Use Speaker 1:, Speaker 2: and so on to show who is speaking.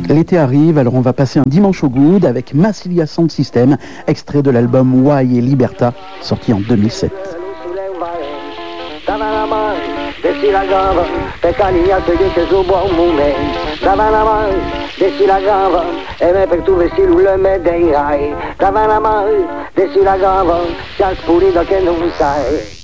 Speaker 1: L'été arrive, alors on va passer un dimanche au good avec Massilia Sound System, extrait de l'album Why et Liberta, sorti en 2007.
Speaker 2: Dessi la gamba, per canigliato io te su buon momento. Dava una mano, dessi la gamba, e me per tu vesti l'ulle me dei rai. Dava una mano, dessi la gamba, c'è spurito che non sai.